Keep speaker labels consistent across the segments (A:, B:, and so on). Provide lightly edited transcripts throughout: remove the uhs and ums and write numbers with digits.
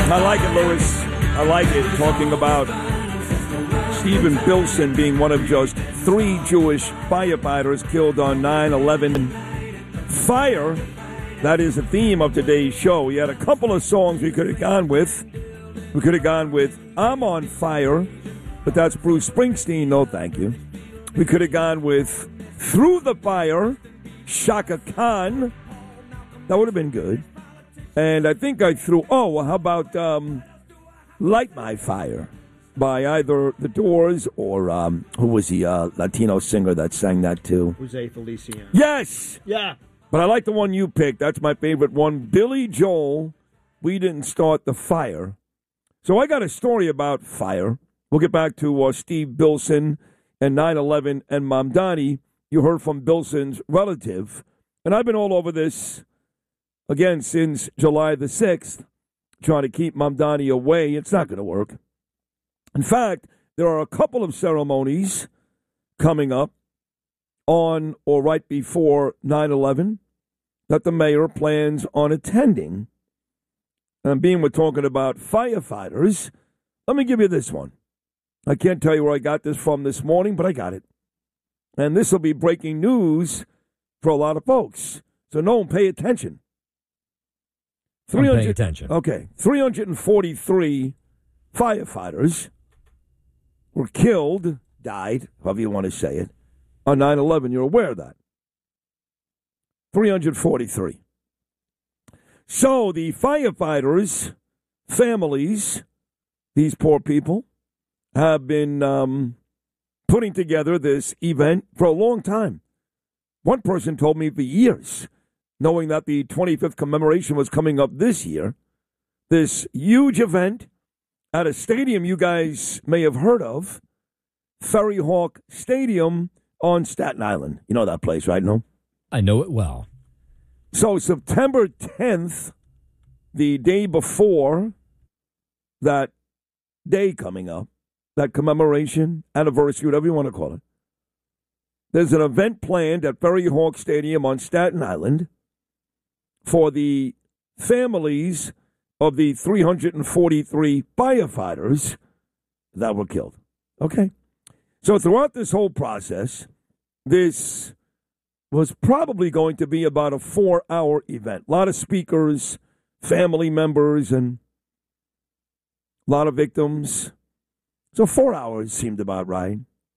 A: I like it, Lewis. I like it. Talking about Steven Bilson being one of just 3 Jewish firefighters killed on 9/11. Fire, that is the theme of today's show. We had a couple of songs we could have gone with. We could have gone with I'm on Fire, but that's Bruce Springsteen. No, thank you. We could have gone with Through the Fire, Shaka Khan. That would have been good. And I think I threw, how about Light My Fire by either The Doors or, who was the Latino singer that sang that too?
B: Jose Feliciano.
A: Yes!
B: Yeah.
A: But I like the one you picked. That's my favorite one. Billy Joel, We Didn't Start the Fire. So I got a story about fire. We'll get back to Steve Bilson and 9/11 and Mamdani. You heard from Bilson's relative. And I've been all over this, again, since July the 6th, trying to keep Mamdani away. It's not going to work. In fact, there are a couple of ceremonies coming up on or right before 9/11 that the mayor plans on attending. And being we're talking about firefighters, let me give you this one. I can't tell you where I got this from this morning, but I got it. And this will be breaking news for a lot of folks. So no one pay attention.
C: I'm paying attention.
A: Okay. 343 firefighters were killed, died, however you want to say it, on 9/11. You're aware of that. 343. So the firefighters' families, these poor people, have been putting together this event for a long time. One person told me for years, knowing that the 25th commemoration was coming up this year, this huge event at a stadium you guys may have heard of, Ferry Hawk Stadium on Staten Island. You know that place, right? No?
C: I know it well.
A: So September 10th, the day before that day coming up, that commemoration, anniversary, whatever you want to call it, there's an event planned at Ferry Hawk Stadium on Staten Island for the families of the 343 firefighters that were killed. Okay? So throughout this whole process, this was probably going to be about a 4-hour event. A lot of speakers, family members, and a lot of victims. So 4 hours seemed about right.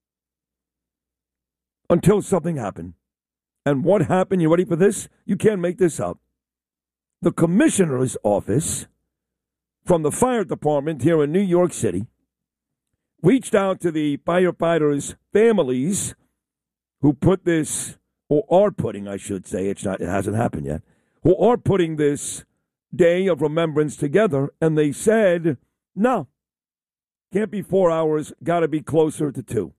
A: Until something happened. And what happened? You ready for this? You can't make this up. The commissioner's office from the fire department here in New York City reached out to the firefighters' families who put this, or are putting, I should say, it hasn't happened yet, who are putting this day of remembrance together, and they said, no, can't be 4 hours, got to be closer to 2.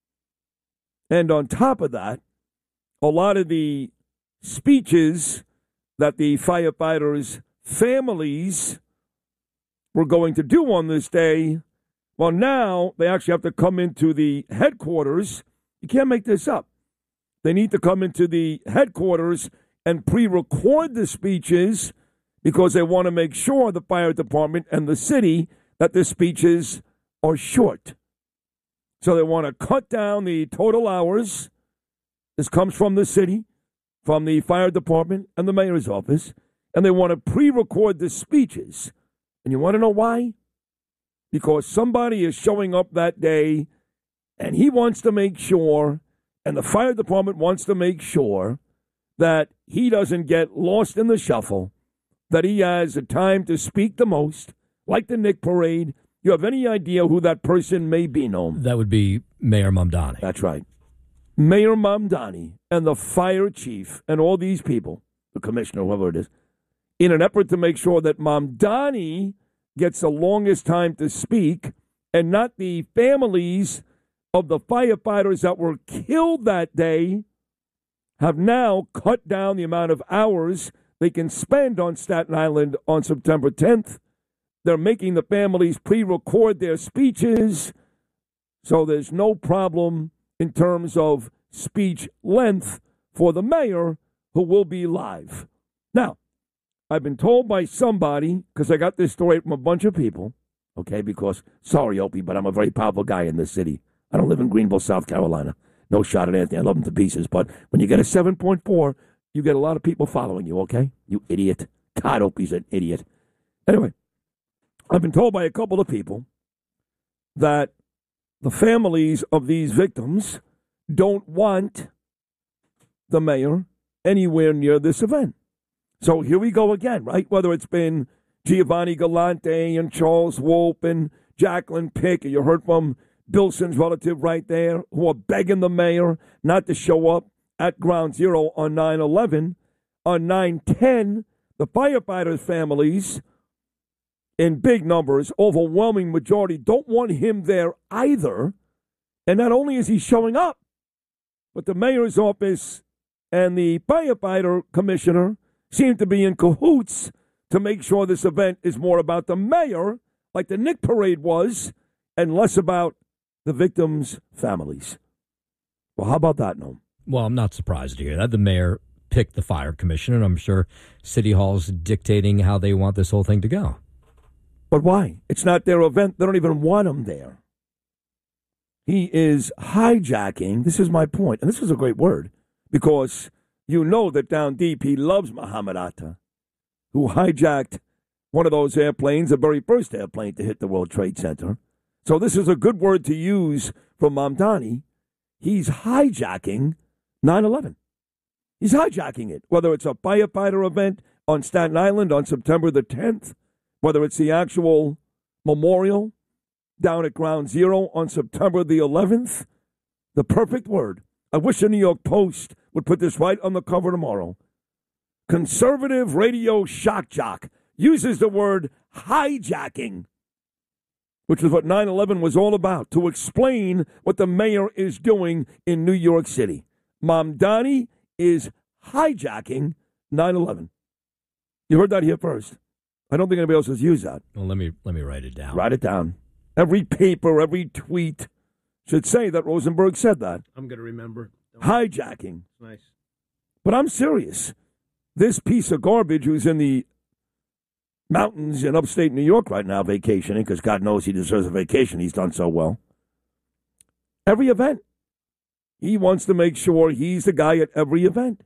A: And on top of that, a lot of the speeches that the firefighters' families were going to do on this day, well, now they actually have to come into the headquarters. You can't make this up. They need to come into the headquarters and pre-record the speeches because they want to make sure, the fire department and the city, that the speeches are short. So they want to cut down the total hours. This comes from the city, from the fire department and the mayor's office, and they want to pre-record the speeches. And you want to know why? Because somebody is showing up that day, and he wants to make sure, and the fire department wants to make sure, that he doesn't get lost in the shuffle, that he has a time to speak the most, like the Nick Parade. You have any idea who that person may be, Noam?
C: That would be Mayor Mamdani.
A: That's right. Mayor Mamdani and the fire chief and all these people, the commissioner, whoever it is, in an effort to make sure that Mamdani gets the longest time to speak and not the families of the firefighters that were killed that day, have now cut down the amount of hours they can spend on Staten Island on September 10th. They're making the families pre-record their speeches, so there's no problem in terms of speech length for the mayor, who will be live. Now, I've been told by somebody, because I got this story from a bunch of people, okay, because, sorry, Opie, but I'm a very powerful guy in this city. I don't live in Greenville, South Carolina. No shot at Anthony. I love him to pieces. But when you get a 7.4, you get a lot of people following you, okay? You idiot. God, Opie's an idiot. Anyway, I've been told by a couple of people that the families of these victims don't want the mayor anywhere near this event. So here we go again, right? Whether it's been Giovanni Galante and Charles Wolpe and Jacqueline Pick, and you heard from Bilson's relative right there, who are begging the mayor not to show up at Ground Zero on 9/11. On 9/10, the firefighters' families, in big numbers, overwhelming majority, don't want him there either. And not only is he showing up, but the mayor's office and the firefighter commissioner seem to be in cahoots to make sure this event is more about the mayor, like the Nick Parade was, and less about the victims' families. Well, how about that, Noam?
C: Well, I'm not surprised to hear that. The mayor picked the fire commissioner, and I'm sure City Hall's dictating how they want this whole thing to go.
A: But why? It's not their event. They don't even want him there. He is hijacking. This is my point, and this is a great word, because you know that down deep he loves Muhammad Atta, who hijacked one of those airplanes, the very first airplane to hit the World Trade Center. So this is a good word to use from Mamdani. He's hijacking 9/11. He's hijacking it, whether it's a firefighter event on Staten Island on September the 10th, whether it's the actual memorial down at Ground Zero on September the 11th. The perfect word. I wish the New York Post would put this right on the cover tomorrow. Conservative radio shock jock uses the word hijacking, which is what 9/11 was all about, to explain what the mayor is doing in New York City. Mamdani is hijacking 9/11. You heard that here first. I don't think anybody else has used that.
C: Well, let me write it down.
A: Write it down. Every paper, every tweet should say that Rosenberg said that.
B: I'm going to remember.
A: Hijacking.
B: Nice.
A: But I'm serious. This piece of garbage who's in the mountains in upstate New York right now vacationing, because God knows he deserves a vacation. He's done so well. Every event. He wants to make sure he's the guy at every event.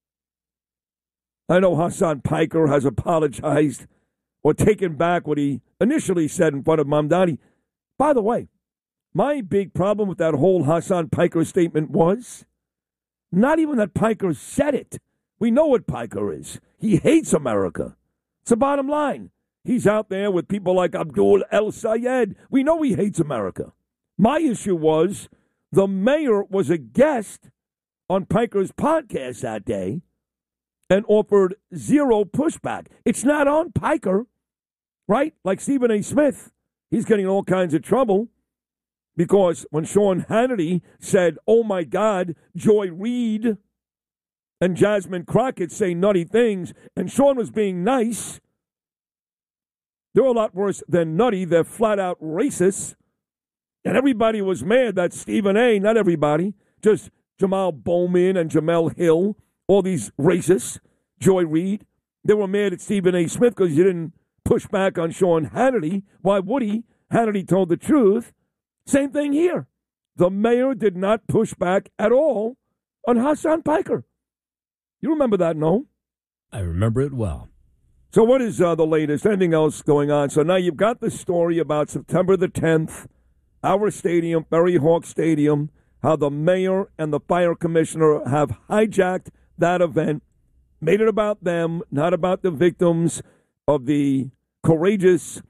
A: I know Hassan Piker has apologized or taken back what he initially said in front of Mamdani. By the way, my big problem with that whole Hassan Piker statement was not even that Piker said it. We know what Piker is. He hates America. It's the bottom line. He's out there with people like Abdul El Sayed. We know he hates America. My issue was the mayor was a guest on Piker's podcast that day and offered zero pushback. It's not on Piker, right? Like Stephen A. Smith. He's getting all kinds of trouble because when Sean Hannity said, oh, my God, Joy Reid and Jasmine Crockett say nutty things, and Sean was being nice, they're a lot worse than nutty. They're flat-out racist. And everybody was mad that Stephen A., not everybody, just Jamal Bowman and Jamel Hill, all these racists, Joy Reid, they were mad at Stephen A. Smith because he didn't push back on Sean Hannity. Why would he? Hannity told the truth. Same thing here. The mayor did not push back at all on Hassan Piker. You remember that, no?
C: I remember it well.
A: So what is the latest? Anything else going on? So now you've got the story about September the 10th, our stadium, Ferry Hawk Stadium, how the mayor and the fire commissioner have hijacked that event, made it about them, not about the victims of the courageous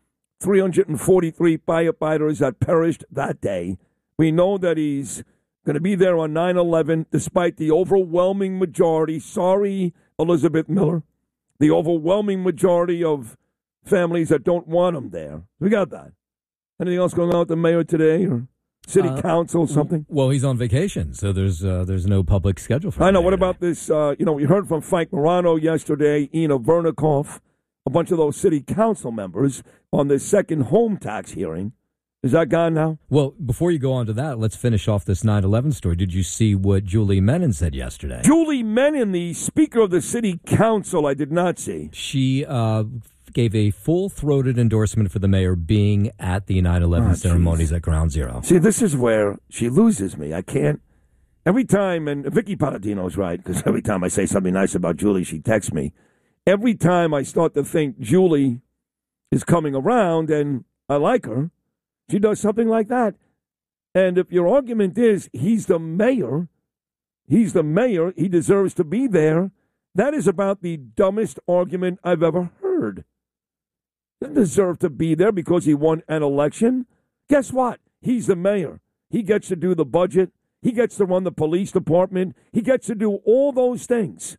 A: 343 firefighters that perished that day. We know that he's going to be there on 9/11, despite the overwhelming majority. Sorry, Elizabeth Miller. The overwhelming majority of families that don't want him there. We got that. Anything else going on with the mayor today or city council or something?
C: Well, he's on vacation, so there's no public schedule for him.
A: I know. What about this? We heard from Frank Morano yesterday, Ina Vernikoff, a bunch of those city council members on the second home tax hearing. Is that gone now?
C: Well, before you go on to that, let's finish off this 9/11 story. Did you see what Julie Menon said yesterday?
A: Julie Menon, the Speaker of the City Council, I did not see.
C: She gave a full-throated endorsement for the mayor being at the 9/11 ceremonies at Ground Zero.
A: See, this is where she loses me. I can't. Every time, and Vicky Paladino's right, because every time I say something nice about Julie, she texts me. Every time I start to think Julie is coming around and I like her, she does something like that. And if your argument is he's the mayor, he deserves to be there, that is about the dumbest argument I've ever heard. He doesn't deserve to be there because he won an election. Guess what? He's the mayor. He gets to do the budget. He gets to run the police department. He gets to do all those things.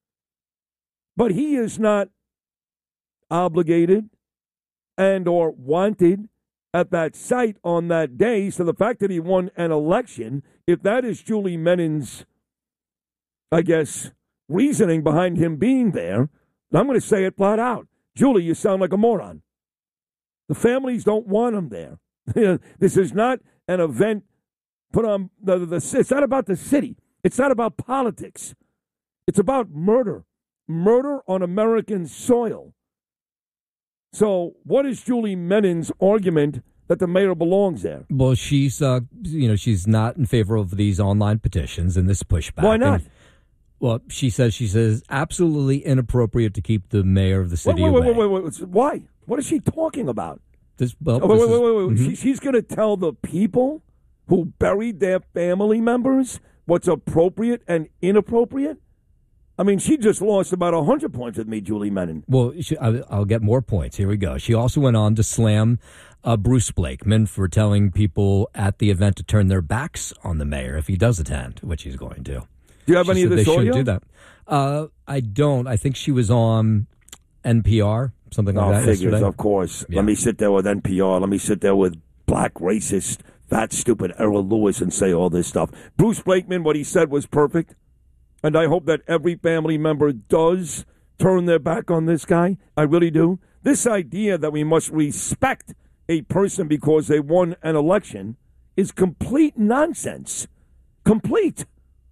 A: But he is not obligated and or wanted at that site on that day. So the fact that he won an election, if that is Julie Menon's, I guess, reasoning behind him being there, I'm going to say it flat out. Julie, you sound like a moron. The families don't want him there. This is not an event put on it's not about the city. It's not about politics. It's about murder. Murder on American soil. So what is Julie Menon's argument that the mayor belongs there?
C: Well, she's she's not in favor of these online petitions and this pushback.
A: Why not?
C: Well, she says absolutely inappropriate to keep the mayor of the city away.
A: Wait. Why? What is she talking about?
C: Wait.
A: Mm-hmm. She's going to tell the people who buried their family members what's appropriate and inappropriate? I mean, she just lost about 100 points with me, Julie Menon.
C: Well, I'll get more points. Here we go. She also went on to slam Bruce Blakeman for telling people at the event to turn their backs on the mayor if he does attend, which he's going to.
A: Do you have any of this audio?
C: They shouldn't do that. I don't. I think she was on NPR, something like that
A: figures,
C: yesterday.
A: Of course.
C: Yeah.
A: Let me sit there with NPR. Let me sit there with black racist, fat, stupid Errol Lewis and say all this stuff. Bruce Blakeman, what he said was perfect. And I hope that every family member does turn their back on this guy. I really do. This idea that we must respect a person because they won an election is complete nonsense. Complete.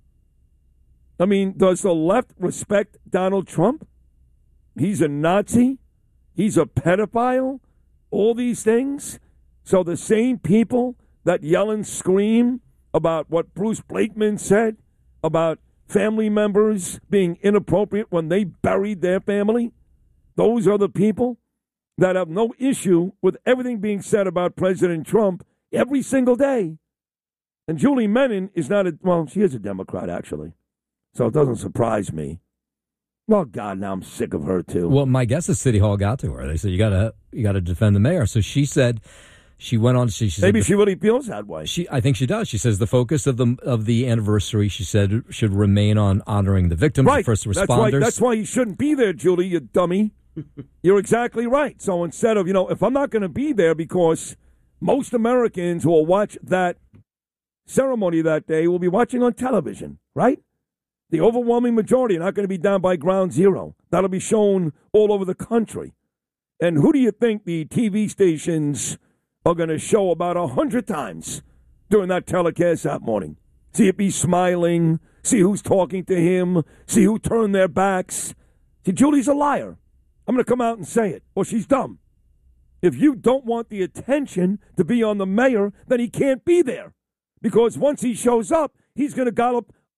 A: I mean, does the left respect Donald Trump? He's a Nazi. He's a pedophile. All these things. So the same people that yell and scream about what Bruce Blakeman said about family members being inappropriate when they buried their family, those are the people that have no issue with everything being said about President Trump every single day. And Julie Menon is not she is a Democrat, actually. So it doesn't surprise me. Oh, God, now I'm sick of her, too.
C: Well, my guess is City Hall got to her. They said, you gotta defend the mayor. So she said, she went on. She
A: maybe she really feels that way.
C: I think she does. She says the focus of the anniversary, she said, should remain on honoring the victims,
A: right.
C: the first responders.
A: That's why you shouldn't be there, Julie, you dummy. You're exactly right. So instead of, if I'm not going to be there because most Americans who will watch that ceremony that day will be watching on television, right? The overwhelming majority are not going to be down by Ground Zero. That'll be shown all over the country. And who do you think the TV stations are going to show about 100 times during that telecast that morning? See if he's smiling, see who's talking to him, see who turned their backs. See, Julie's a liar. I'm going to come out and say it, or she's dumb. If you don't want the attention to be on the mayor, then he can't be there. Because once he shows up, he's going to gobble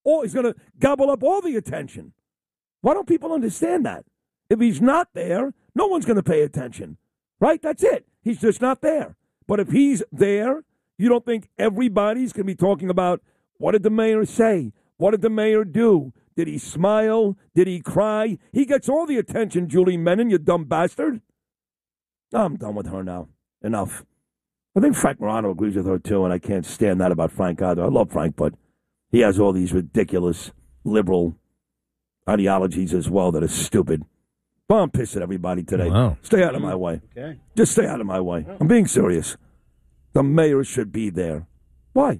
A: up all the attention. Why don't people understand that? If he's not there, no one's going to pay attention. Right? That's it. He's just not there. But if he's there, you don't think everybody's going to be talking about what did the mayor say? What did the mayor do? Did he smile? Did he cry? He gets all the attention, Julie Menon, you dumb bastard. I'm done with her now. Enough. I think Frank Morano agrees with her, too, and I can't stand that about Frank either. I love Frank, but he has all these ridiculous liberal ideologies as well that are stupid. Well, I'm pissed at everybody today.
C: Wow.
A: Stay out of my way.
B: Okay.
A: Just stay out of my way. I'm being serious. The mayor should be there. Why?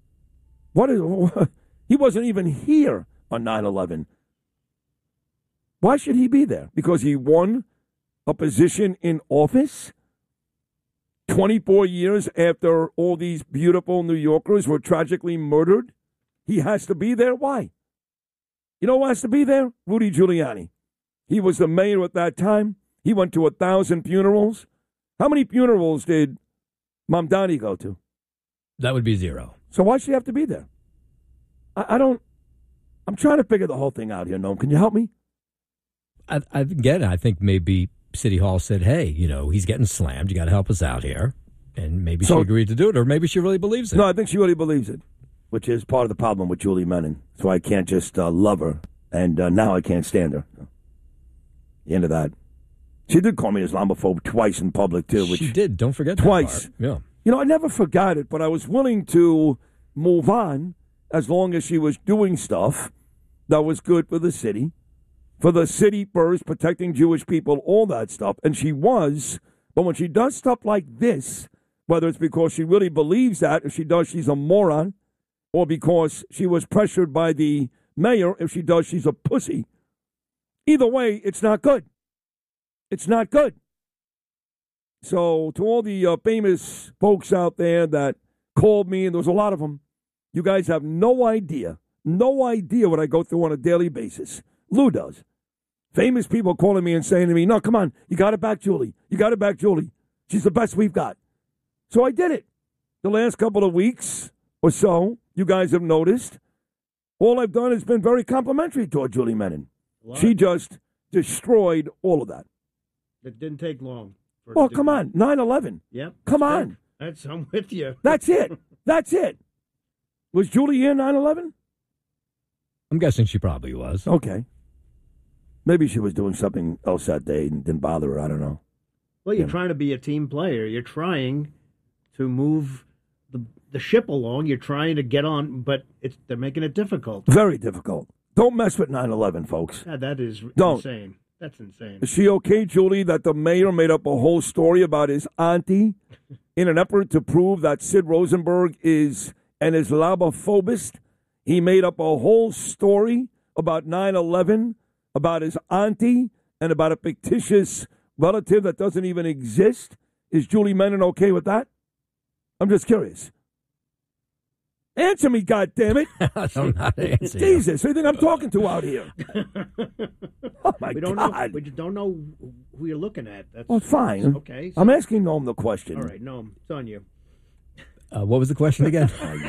A: He wasn't even here on 9/11. Why should he be there? Because he won a position in office? 24 years after all these beautiful New Yorkers were tragically murdered, he has to be there? Why? You know who has to be there? Rudy Giuliani. He was the mayor at that time. He went to 1,000 funerals. How many funerals did Mamdani go to?
C: That would be 0.
A: So why should he have to be there? I don't. I'm trying to figure the whole thing out here, Noam. Can you help me?
C: I think maybe City Hall said, hey, he's getting slammed. You got to help us out here. And maybe she agreed to do it, or maybe she really believes it.
A: No, I think she really believes it, which is part of the problem with Julie Menon. So I can't just love her, and now I can't stand her. The end of that. She did call me an Islamophobe twice in public, too.
C: She did. Don't forget
A: twice.
C: That part. Yeah.
A: I never forgot it, but I was willing to move on as long as she was doing stuff that was good for the city first, protecting Jewish people, all that stuff. And she was. But when she does stuff like this, whether it's because she really believes that, if she does, she's a moron, or because she was pressured by the mayor, if she does, she's a pussy. Either way, it's not good. It's not good. So to all the famous folks out there that called me, and there was a lot of them, you guys have no idea what I go through on a daily basis. Lou does. Famous people calling me and saying to me, no, come on, you got to back Julie. You got to back Julie. She's the best we've got. So I did it. The last couple of weeks or so, you guys have noticed, all I've done has been very complimentary toward Julie Menon. She just destroyed all of that.
B: It didn't take long.
A: Oh, come on. 9/11.
B: Yep.
A: Come on.
B: I'm with you.
A: That's it. That's it. Was Julie here 9/11?
C: I'm guessing she probably was.
A: Okay. Maybe she was doing something else that day and didn't bother her. I don't know.
B: Well, you're trying to be a team player. You're trying to move the ship along. You're trying to get on, but they're making it difficult.
A: Very difficult. Don't mess with 9/11, folks.
B: Yeah, that is
A: Don't.
B: Insane. That's insane.
A: Is she okay, Julie, that the mayor made up a whole story about his auntie in an effort to prove that Sid Rosenberg is an Islamophobist? He made up a whole story about 9/11, about his auntie, and about a fictitious relative that doesn't even exist. Is Julie Menon okay with that? I'm just curious. Answer me, goddammit.
C: I'm not answering.
A: Jesus, who do you think I'm talking to out here? Oh, my God.
B: We just don't know who you're looking at.
A: That's fine.
B: Okay.
A: I'm asking Noam the question.
B: All right, Noam, it's on you.
C: What was the question again?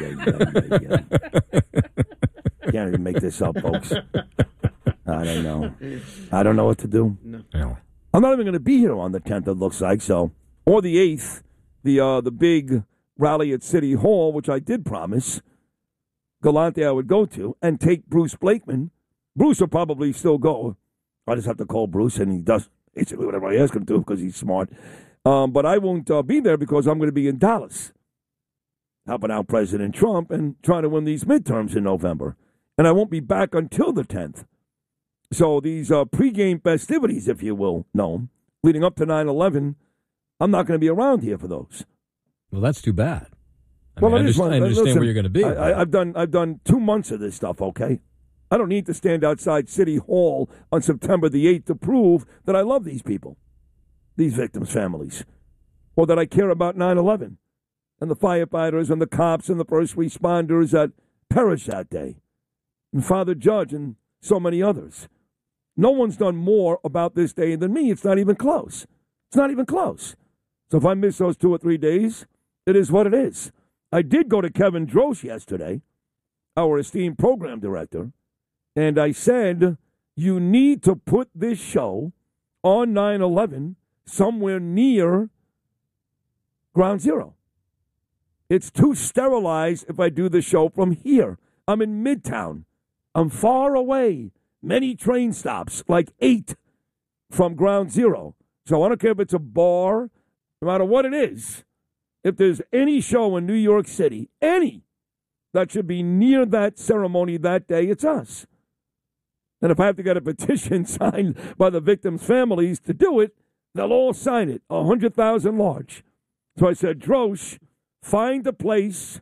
A: Can't even make this up, folks. I don't know. I don't know what to do.
C: No.
A: I'm not even going to be here on the 10th, it looks like, so. Or the 8th, the big rally at City Hall, which I did promise Galante I would go to, and take Bruce Blakeman. Bruce will probably still go. I just have to call Bruce, and he does basically whatever I ask him to because he's smart. But I won't be there because I'm going to be in Dallas, helping out President Trump and trying to win these midterms in November. And I won't be back until the 10th. So these pregame festivities, if you will, Noam, leading up to 9/11, I'm not going to be around here for those.
C: Well, that's too bad.
A: I
C: understand
A: listen,
C: where you're going to be.
A: I've done 2 months of this stuff, okay? I don't need to stand outside City Hall on September the 8th to prove that I love these people, these victims' families, or that I care about 9/11 and the firefighters and the cops and the first responders that perished that day, and Father Judge and so many others. No one's done more about this day than me. It's not even close. It's not even close. So if I miss those 2 or 3 days, it is what it is. I did go to Kevin Drosch yesterday, our esteemed program director, and I said, you need to put this show on 9/11 somewhere near Ground Zero. It's too sterilized if I do the show from here. I'm in Midtown. I'm far away. Many train stops, like 8 from Ground Zero. So I don't care if it's a bar, no matter what it is. If there's any show in New York City, any, that should be near that ceremony that day, it's us. And if I have to get a petition signed by the victims' families to do it, they'll all sign it, 100,000 large. So I said, Drosch, find a place,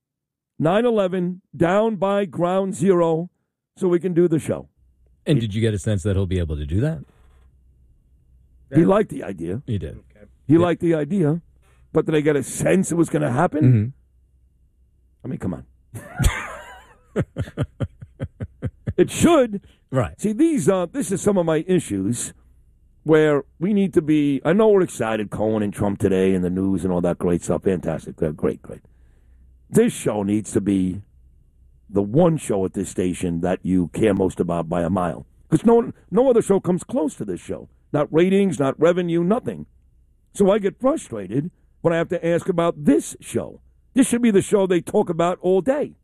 A: 9/11, down by Ground Zero, so we can do the show.
C: And did you get a sense that he'll be able to do that?
A: He liked the idea.
C: He did.
A: He liked the idea. but did I get a sense it was going to happen?
C: Mm-hmm.
A: I mean, come on. It should.
C: Right.
A: See, this is some of my issues where we need to be, I know we're excited, Cohen and Trump today and the news and all that great stuff. Fantastic. Great. This show needs to be the one show at this station that you care most about by a mile. Because no other show comes close to this show. Not ratings, not revenue, nothing. So I get frustrated when I have to ask about this show. This should be the show they talk about all day.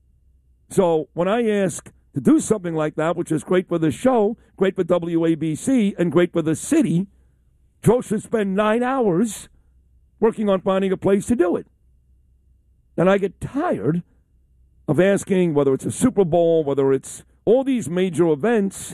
A: So when I ask to do something like that, which is great for the show, great for WABC, and great for the city, Joe should spend 9 hours working on finding a place to do it. And I get tired of asking whether it's a Super Bowl, whether it's all these major events.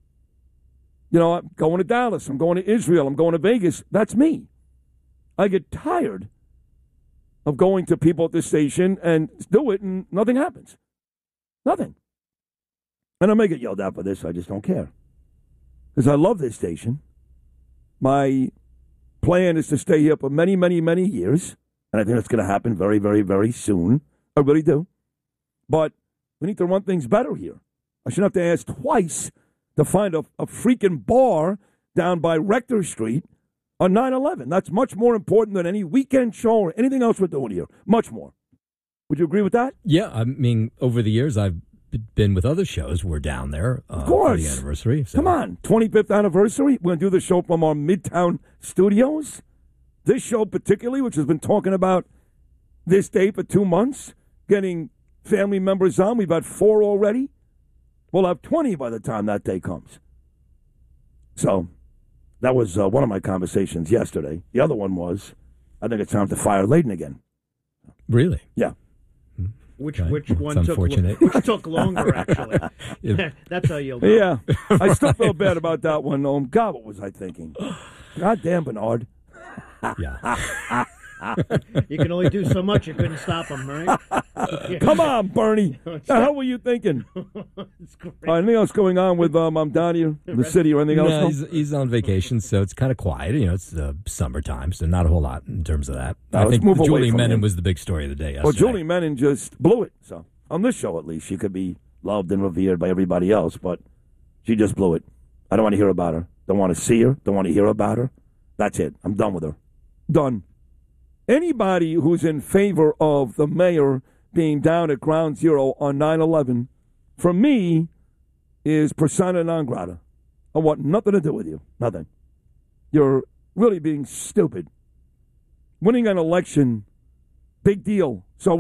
A: You know, I'm going to Dallas, I'm going to Israel, I'm going to Vegas. That's me. I get tired of going to people at this station and do it and nothing happens. Nothing. And I may get yelled at for this. I just don't care. Because I love this station. My plan is to stay here for many, many, many years. And I think that's going to happen very, very, very soon. I really do. But we need to run things better here. I shouldn't have to ask twice to find a freaking bar down by Rector Street on 9/11. That's much more important than any weekend show or anything else we're doing here. Much more. Would you agree with that?
C: Yeah, I mean, over the years, I've been with other shows. We're down there
A: of course.
C: For the anniversary. So.
A: Come on, 25th anniversary. We're going to do the show from our Midtown studios. This show particularly, which has been talking about this day for 2 months, getting family members on. We've had 4 already. We'll have 20 by the time that day comes. So that was one of my conversations yesterday. The other one was, I think it's time to fire Layden again.
C: Really?
A: Yeah.
B: Which
C: Okay.
B: one
C: It's
B: took
C: unfortunate.
B: which took longer, actually? That's how you'll know.
A: Yeah. I still feel bad about that one. God, what was I thinking? God damn, Bernard.
C: Yeah.
B: You can only do so much. You couldn't stop him, right?
A: Come on, Bernie. The hell were you thinking?
B: It's great.
A: Anything else going on with I'm down here in the city or anything
C: No,
A: else?
C: he's on vacation, so it's kind of quiet. You know, it's summertime, so not a whole lot in terms of that.
A: No,
C: I
A: let's
C: think
A: move away
C: Julie
A: from
C: Menon
A: him.
C: was the big story of the day yesterday.
A: Well, Julie Menon just blew it. So on this show, at least, she could be loved and revered by everybody else, but she just blew it. I don't want to hear about her. Don't want to see her. Don't want to hear about her. That's it. I'm done with her. Done. Anybody who's in favor of the mayor being down at Ground Zero on 9/11, for me, is persona non grata. I want nothing to do with you. Nothing. You're really being stupid. Winning an election, big deal. So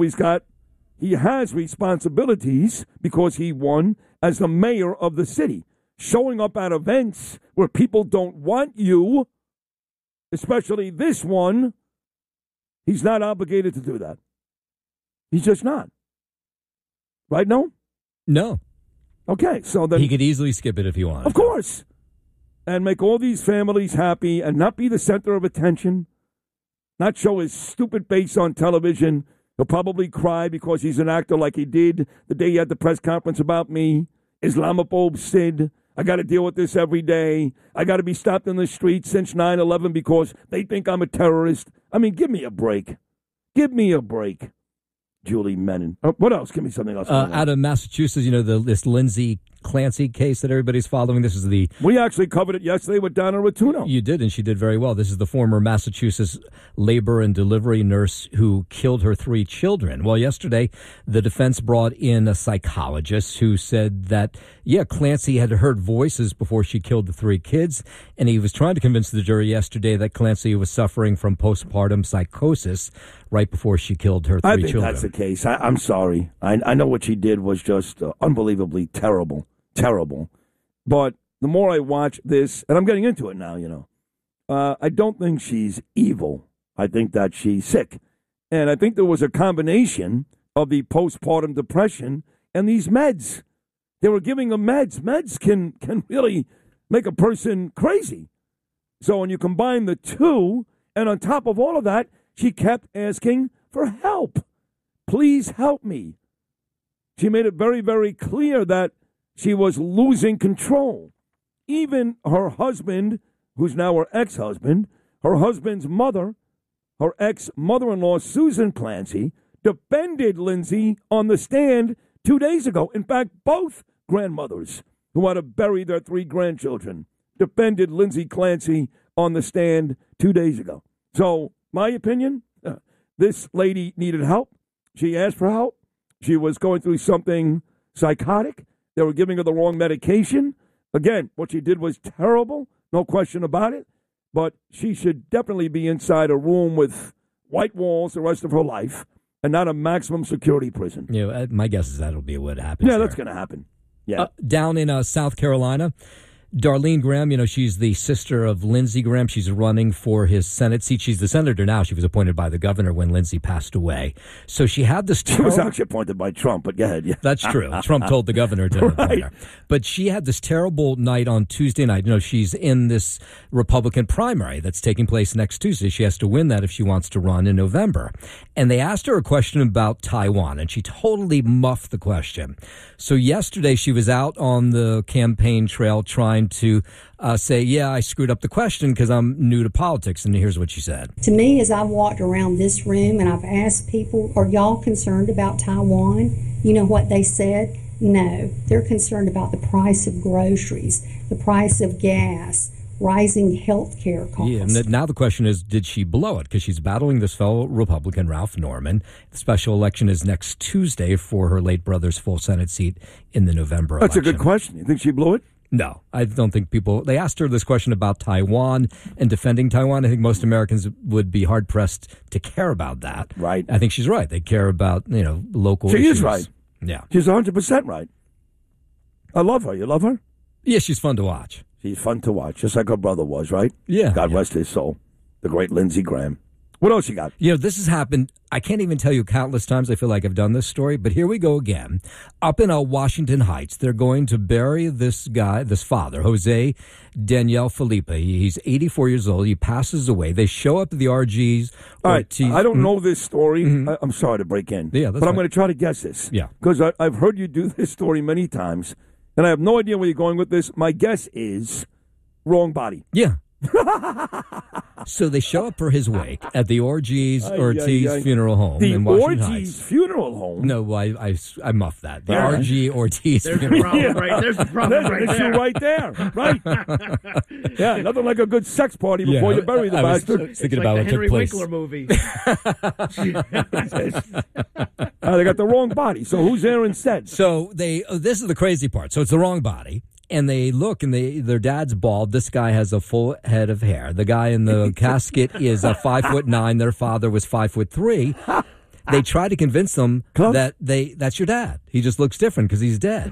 A: he has responsibilities because he won as the mayor of the city. Showing up at events where people don't want you, especially this one, he's not obligated to do that. He's just not. Right, no?
C: No.
A: Okay, so then...
C: He could easily skip it if he wanted.
A: Of course. And make all these families happy and not be the center of attention. Not show his stupid face on television. He'll probably cry because he's an actor like he did the day he had the press conference about me. Islamophobe Sid. I got to deal with this every day. I got to be stopped in the street since 9/11 because they think I'm a terrorist. I mean, give me a break. Give me a break. Julie Menon. What else? Give me something else.
C: Out of Massachusetts, you know, this Lindsay Clancy case that everybody's following. This is
A: We actually covered it yesterday with Donna Rotuno.
C: You did, and she did very well. This is the former Massachusetts labor and delivery nurse who killed her 3 children. Well, yesterday, the defense brought in a psychologist who said that, Clancy had heard voices before she killed the 3 kids, and he was trying to convince the jury yesterday that Clancy was suffering from postpartum psychosis right before she killed her 3 children.
A: I think that's the case. I'm sorry. I know what she did was just unbelievably terrible. Terrible. But the more I watch this, and I'm getting into it now, I don't think she's evil. I think that she's sick. And I think there was a combination of the postpartum depression and these meds. They were giving them meds. Meds can really make a person crazy. So when you combine the two, and on top of all of that, she kept asking for help. Please help me. She made it very, very clear that she was losing control. Even her husband, who's now her ex-husband, her husband's mother, her ex-mother-in-law, Susan Clancy, defended Lindsay on the stand 2 days ago. In fact, both grandmothers who had to bury their 3 grandchildren defended Lindsay Clancy on the stand 2 days ago. So, my opinion, this lady needed help. She asked for help. She was going through something psychotic. They were giving her the wrong medication. Again, what she did was terrible, no question about it. But she should definitely be inside a room with white walls the rest of her life and not a maximum security prison.
C: My guess is that'll be what happens.
A: Yeah, that's going to happen. Yeah.
C: Down in South Carolina, Darlene Graham, she's the sister of Lindsey Graham. She's running for his Senate seat. She's the senator now. She was appointed by the governor when Lindsey passed away. So she had this...
A: She was actually appointed by Trump, but go ahead. Yeah.
C: That's true. Trump told the governor to appoint her. But she had this terrible night on Tuesday night. She's in this Republican primary that's taking place next Tuesday. She has to win that if she wants to run in November. And they asked her a question about Taiwan, and she totally muffed the question. So yesterday she was out on the campaign trail trying to say, yeah, I screwed up the question because I'm new to politics. And here's what she said.
D: To me, as I've walked around this room and I've asked people, are y'all concerned about Taiwan? You know what they said? No. They're concerned about the price of groceries, the price of gas, rising health care costs.
C: Yeah, and now the question is, did she blow it? Because she's battling this fellow Republican, Ralph Norman. The special election is next Tuesday for her late brother's full Senate seat in the November election.
A: That's a good question. You think she blew it?
C: No, I don't think people... They asked her this question about Taiwan and defending Taiwan. I think most Americans would be hard-pressed to care about that.
A: Right.
C: I think she's right. They care about, local issues.
A: She is right.
C: Yeah.
A: She's 100% right. I love her. You love her?
C: Yeah, she's fun to watch.
A: She's fun to watch, just like her brother was, right?
C: Yeah.
A: God rest his soul. The great Lindsey Graham. What else you got?
C: This has happened. I can't even tell you countless times I feel like I've done this story, but here we go again. Up in Washington Heights, they're going to bury this guy, this father, Jose Daniel Felipe. He's 84 years old. He passes away. They show up at the RG's.
A: All right. I don't know this story. I'm sorry to break in.
C: Yeah, that's
A: but I'm
C: fine.
A: going to try to guess this.
C: Yeah.
A: Because I've heard you do this story many times, and I have no idea where you're going with this. My guess is wrong body.
C: Yeah. So they show up for his wake at the Ortiz Funeral Home in Washington Heights.
A: Ortiz Funeral Home?
C: No, I muffed that. The RG Ortiz Funeral Home.
B: There's the problem right
A: There's
B: there.
A: an issue right there. Right. Yeah, nothing like a good sex party before you bury the
C: I was
A: bastard.
C: thinking
B: It's
C: about
B: like
C: what
B: the Henry
C: took place.
B: Winkler movie.
A: They got the wrong body. So who's there instead?
C: So this is the crazy part. So it's the wrong body. And they look, and their dad's bald. This guy has a full head of hair. The guy in the casket is 5'9". Their father was 5'3". They try to convince them that that's your dad. He just looks different because he's dead.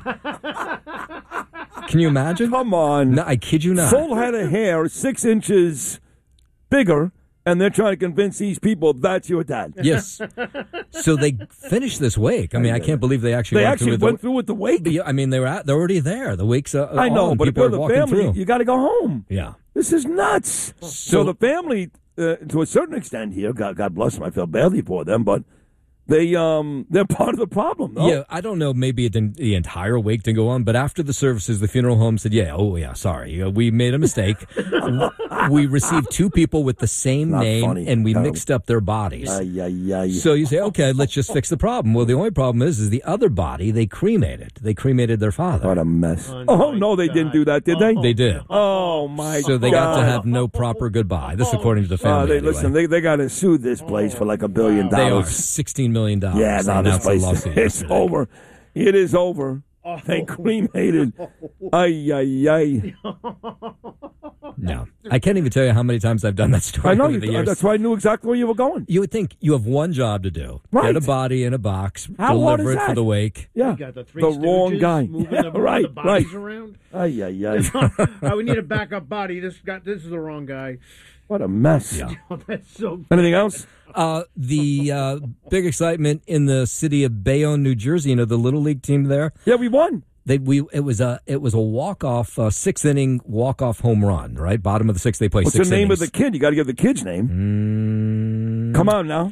C: Can you imagine?
A: Come on.
C: No, I kid you not.
A: Full head of hair, 6 inches bigger, and they're trying to convince these people that's your dad.
C: Yes. So they finished this wake. I mean, I can't believe they actually
A: They actually went through with the wake?
C: I mean, they're already there. The wake's
A: I know,
C: on.
A: but if
C: People
A: you're
C: are
A: the
C: walking
A: family,
C: through.
A: you got to go home.
C: Yeah.
A: This is nuts. So the family, to a certain extent here, God bless them, I feel badly for them, but they're part of the problem, though.
C: Yeah, I don't know. Maybe the entire wake didn't go on, but after the services, the funeral home said, sorry, we made a mistake. We received 2 people with the same name,
A: funny.
C: and we
A: Terrible.
C: mixed up their bodies.
A: So
C: So you say, okay, let's just fix the problem. Well, the only problem is the other body, they cremated. They cremated their father.
A: what a mess.
B: Oh,
A: No, they didn't do that, did they?
C: They did.
A: Oh, my God.
C: So they got to have no proper goodbye. This according to the family. Anyway.
A: Listen, they got to sue this place for like $1 billion.
C: They are $16 million.
A: Yeah,
C: They
A: no, this
C: announced a
A: place
C: lawsuit
A: it's
C: yesterday.
A: over. It is over. They cremated. Ay.
C: No, I can't even tell you how many times I've done that story
A: I know.
C: over the years.
A: That's why I knew exactly where you were going.
C: You would think you have one job to do:
A: Right.
C: get a body in a box,
A: How hard
C: deliver
A: is
C: it for
A: that?
C: the wake.
A: Yeah.
B: You got the three
A: wrong
B: Stooges
A: guy.
B: moving
A: Yeah,
B: the
A: right.
B: bodies around.
A: Ay.
B: We need a backup body. This is the wrong guy.
A: What a mess.
C: Yeah.
B: That's so.
A: Anything else?
C: The big excitement in the city of Bayonne, New Jersey. The Little League team there.
A: Yeah, we won.
C: It was a walk-off 6th-inning walk-off home run. Right, bottom of the 6th. They play
A: What's
C: 6
A: the name
C: innings.
A: of the kid? You got to give the kid's name. Come on now.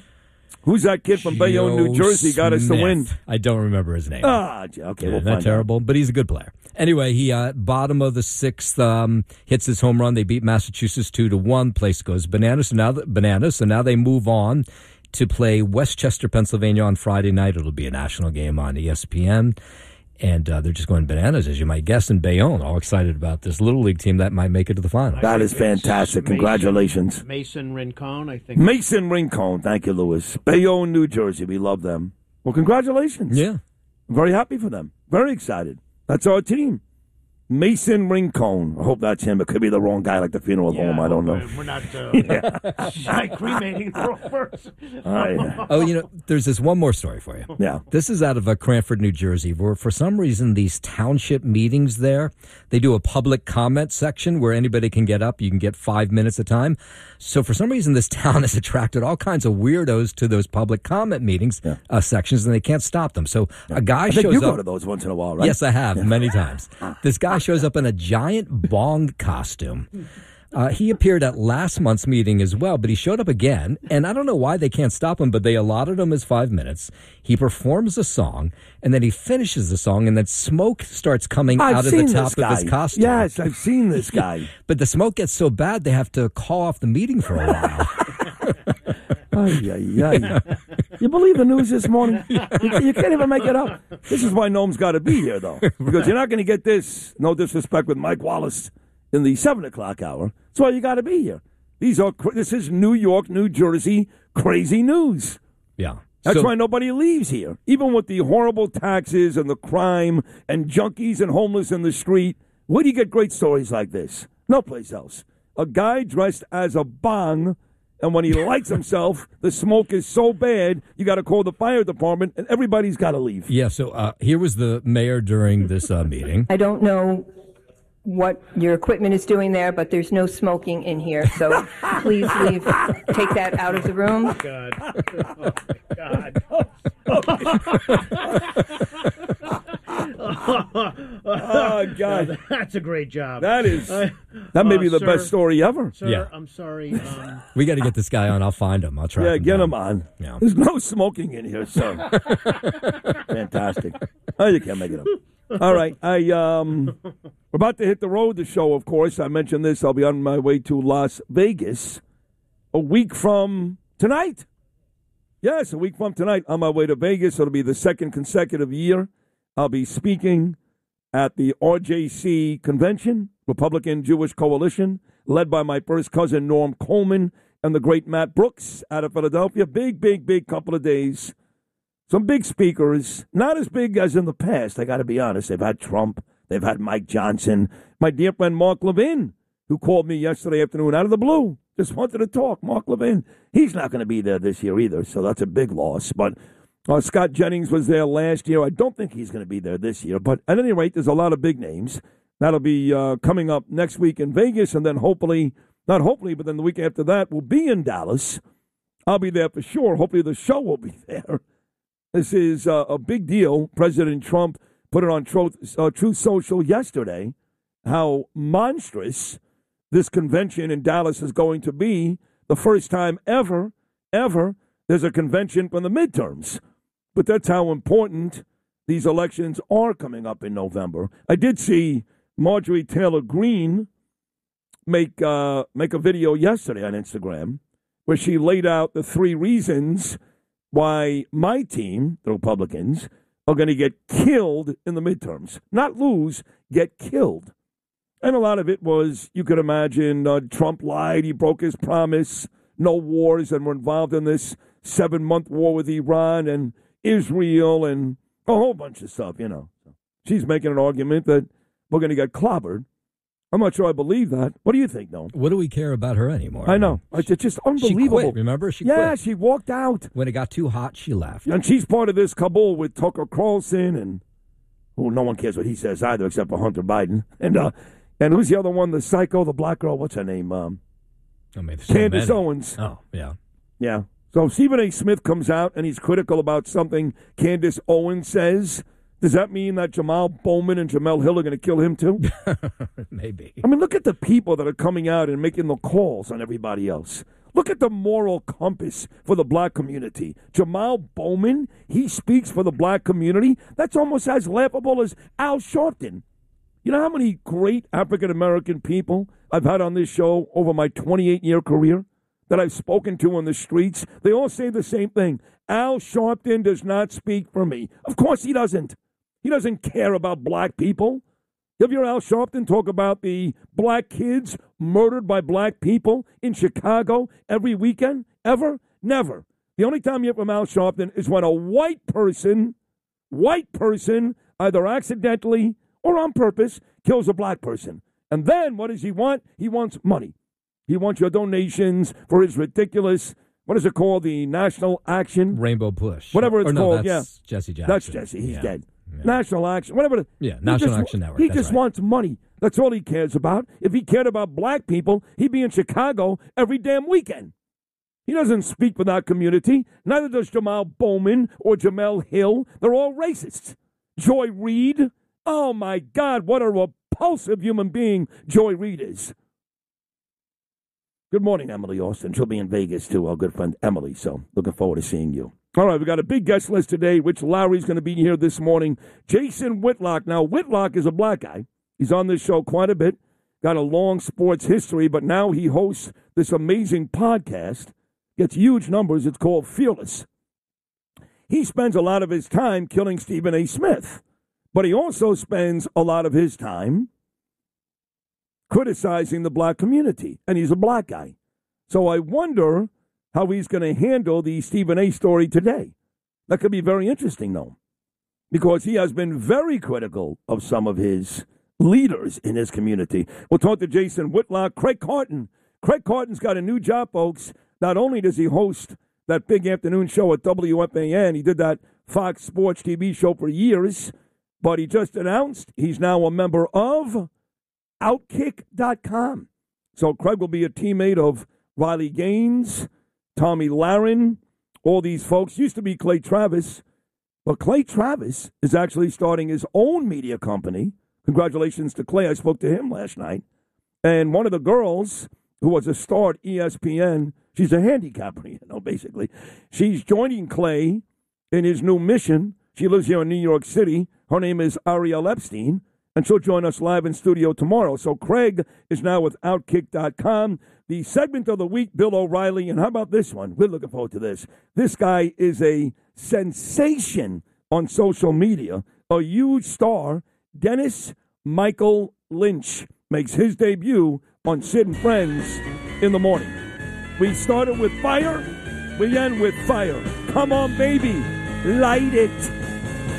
A: Who's that kid from Bayonne, New Jersey, got us to win?
C: I don't remember his name.
A: Okay, we'll
C: Isn't that
A: find
C: terrible? But he's a good player. Anyway, he bottom of the sixth hits his home run. They beat Massachusetts 2-1. Place goes bananas. So now they move on to play Westchester, Pennsylvania on Friday night. It'll be a national game on ESPN. And they're just going bananas, as you might guess, in Bayonne. All excited about this Little League team that might make it to the final.
A: That is fantastic. Congratulations.
B: Mason Rincon, I think.
A: Mason Rincon. Thank you, Lewis. Bayonne, New Jersey. We love them. Well, congratulations.
C: Yeah.
A: I'm very happy for them. Very excited. That's our team. Mason Rincon. I hope that's him. It could be the wrong guy, like the funeral home. I don't know.
B: We're not cremating the wrong person.
C: Oh, there's this one more story for you.
A: Yeah.
C: This is out of Cranford, New Jersey, where for some reason these township meetings there, they do a public comment section where anybody can get up. You can get 5 minutes at a time. So for some reason, this town has attracted all kinds of weirdos to those public comment meetings sections, and they can't stop them. So a guy shows up.
A: You go to those once in a while, right?
C: Yes, I have many times. This guy shows up in a giant bong costume. He appeared at last month's meeting as well, but he showed up again, and I don't know why they can't stop him, but they allotted him his 5 minutes. He performs a song, and then he finishes the song, and then smoke starts coming out of the top of his costume.
A: Yes, I've seen this guy.
C: But the smoke gets so bad, they have to call off the meeting for a while.
A: You believe the news this morning? You can't even make it up. This is why Noam's got to be here, though, because you're not going to get this, no disrespect, with Mike Wallace in the 7 o'clock hour. That's why you got to be here. This is New York, New Jersey crazy news.
C: Yeah.
A: That's why nobody leaves here. Even with the horrible taxes and the crime and junkies and homeless in the street, where do you get great stories like this? No place else. A guy dressed as a bong, and when he lights himself, the smoke is so bad, you got to call the fire department, and everybody's got to leave.
C: Yeah, so here was the mayor during this meeting.
E: I don't know what your equipment is doing there, but there's no smoking in here, so please leave. Take that out of the room.
A: Oh, God.
B: That's a great job.
A: That may be the best story ever.
B: Sir,
C: Yeah.
B: I'm sorry.
C: We got to get this guy on. I'll find him. I'll try.
A: Yeah, get him on.
C: Yeah.
A: There's no smoking in here, sir. Fantastic. Oh, you can't make it up. All right. We're about to hit the road, the show, of course. I mentioned this. I'll be on my way to Las Vegas a week from tonight. Yes, a week from tonight. On my way to Vegas. It'll be the second consecutive year. I'll be speaking at the RJC Convention, Republican Jewish Coalition, led by my first cousin, Norm Coleman, and the great Matt Brooks out of Philadelphia. Big couple of days. Some big speakers, not as big as in the past, I got to be honest. They've had Trump. They've had Mike Johnson. My dear friend Mark Levin, who called me yesterday afternoon out of the blue, just wanted to talk. Mark Levin, he's not going to be there this year either, so that's a big loss. But Scott Jennings was there last year. I don't think he's going to be there this year. But at any rate, there's a lot of big names. That'll be coming up next week in Vegas, and then not hopefully, but then the week after that, we'll be in Dallas. I'll be there for sure. Hopefully the show will be there. This is a big deal. President Trump put it on Truth Social yesterday, how monstrous this convention in Dallas is going to be. The first time ever, there's a convention from the midterms. But that's how important these elections are coming up in November. I did see Marjorie Taylor Greene make a video yesterday on Instagram where she laid out the 3 reasons why my team, the Republicans, are going to get killed in the midterms. Not lose, get killed. And a lot of it was, you could imagine, Trump lied, he broke his promise, no wars, and we're involved in this 7-month war with Iran and Israel and a whole bunch of stuff, She's making an argument that we're going to get clobbered. I'm not sure I believe that. What do you think, Noam?
C: What do we care about her anymore?
A: I know. It's just unbelievable.
C: She quit, remember? She
A: quit.
C: quit.
A: She walked out.
C: When it got too hot, she left.
A: And she's part of this cabal with Tucker Carlson and, no one cares what he says either except for Hunter Biden. And who's the other one, the psycho, the black girl, what's her name? Candace Owens.
C: Oh, yeah.
A: Yeah. So if Stephen A. Smith comes out and he's critical about something Candace Owens says, does that mean that Jamal Bowman and Jamel Hill are going to kill him too?
C: Maybe.
A: I mean, look at the people that are coming out and making the calls on everybody else. Look at the moral compass for the black community. Jamal Bowman, he speaks for the black community. That's almost as laughable as Al Sharpton. You know how many great African-American people I've had on this show over my 28-year career that I've spoken to on the streets? They all say the same thing. Al Sharpton does not speak for me. Of course he doesn't. He doesn't care about black people. You ever hear Al Sharpton talk about the black kids murdered by black people in Chicago every weekend? Ever? Never. The only time you hear from Al Sharpton is when a white person, either accidentally or on purpose, kills a black person. And then what does he want? He wants money. He wants your donations for his ridiculous, what is it called, the National Action?
C: Rainbow Push.
A: Whatever it's called,
C: that's Jesse Jackson.
A: That's Jesse. He's dead. Yeah. National Action, whatever.
C: National Action Network.
A: He just wants money. That's all he cares about. If he cared about black people, he'd be in Chicago every damn weekend. He doesn't speak for that community. Neither does Jamal Bowman or Jamel Hill. They're all racists. Joy Reid. Oh, my God, what a repulsive human being Joy Reid is. Good morning, Emily Austin. She'll be in Vegas, too, our good friend Emily, so looking forward to seeing you. All right, we got a big guest list today. Rich Lowry's going to be here this morning. Jason Whitlock. Now, Whitlock is a black guy. He's on this show quite a bit. Got a long sports history, but now he hosts this amazing podcast. Gets huge numbers. It's called Fearless. He spends a lot of his time killing Stephen A. Smith. But he also spends a lot of his time criticizing the black community, and he's a black guy. So I wonder how he's going to handle the Stephen A. story today. That could be very interesting, though, because he has been very critical of some of his leaders in his community. We'll talk to Jason Whitlock. Craig Carton. Craig Carton's got a new job, folks. Not only does he host that big afternoon show at WFAN, he did that Fox Sports TV show for years, but he just announced he's now a member of Outkick.com. So Craig will be a teammate of Riley Gaines, Tommy Lahren, all these folks. Used to be Clay Travis. But Clay Travis is actually starting his own media company. Congratulations to Clay. I spoke to him last night. And one of the girls who was a star at ESPN, she's a handicapper, basically. She's joining Clay in his new mission. She lives here in New York City. Her name is Ariel Epstein, and she'll join us live in studio tomorrow. So Craig is now with Outkick.com. The segment of the week, Bill O'Reilly, and how about this one? We're looking forward to this. This guy is a sensation on social media, a huge star. Dennis Michael Lynch makes his debut on Sid and Friends in the morning. We started with fire, we end with fire. Come on, baby, light it.